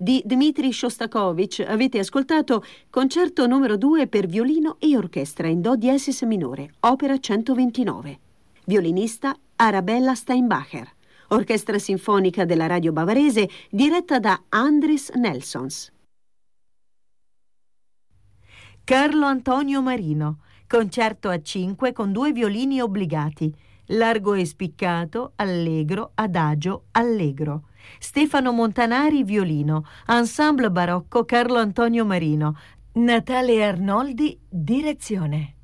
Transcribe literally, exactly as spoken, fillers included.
di Dmitri Shostakovich avete ascoltato Concerto numero due per violino e orchestra in Do diesis minore, opera centoventinove. Violinista Arabella Steinbacher. Orchestra sinfonica della Radio Bavarese diretta da Andris Nelsons. Carlo Antonio Marino, concerto a cinque con due violini obbligati, largo e spiccato, allegro, adagio, allegro. Stefano Montanari, violino, ensemble barocco Carlo Antonio Marino. Natale Arnoldi, direzione.